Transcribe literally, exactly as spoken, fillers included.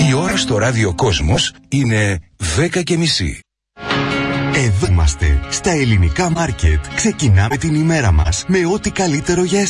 Η ώρα στο ράδιο Κόσμος είναι δέκα και μισή. Εδώ είμαστε, στα ελληνικά μάρκετ. Ξεκινάμε την ημέρα μας με ό,τι καλύτερο για εσάς.